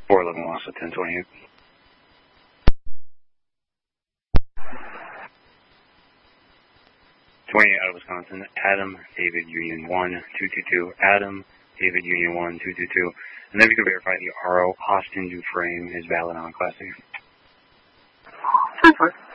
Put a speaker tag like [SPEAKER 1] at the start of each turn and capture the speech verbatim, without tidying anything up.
[SPEAKER 1] four eleven loss at ten twenty-eight. twenty-eight out of Wisconsin, Adam, David, Union one, two two two, Adam, David, Union one, two two two. And then we can verify the R O, Austin Dufresne, is valid on Class A.
[SPEAKER 2] ten four.